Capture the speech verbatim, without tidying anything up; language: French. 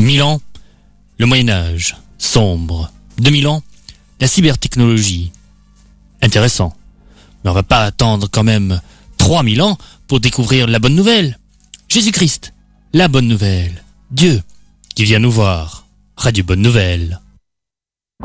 Mille ans, le Moyen-Âge, sombre. Deux mille ans, la cybertechnologie. Intéressant. Mais on va pas attendre quand même trois mille ans pour découvrir la bonne nouvelle. Jésus-Christ, la bonne nouvelle. Dieu qui vient nous voir. Radio Bonne Nouvelle.